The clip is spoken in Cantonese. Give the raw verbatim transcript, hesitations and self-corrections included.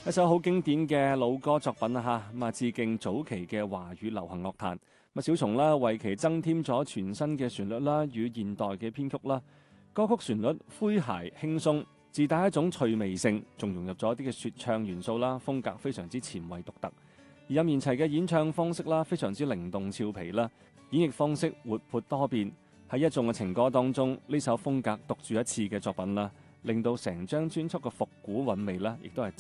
一首好經典嘅老歌作品啊嚇，咁啊致敬早期嘅華語流行樂壇。咁小松啦為其增添咗全新嘅旋律啦與現代嘅編曲啦，歌曲旋律詼諧輕鬆，自帶一種趣味性，仲融入咗一啲嘅説唱元素啦，風格非常之前衛獨特。而任賢齊嘅演唱方式啦，非常之靈動俏皮啦，演繹方式活潑多變，喺一眾嘅情歌當中，呢首風格獨樹一幟嘅作品啦，令到成張專輯嘅復古韻味啦，亦都係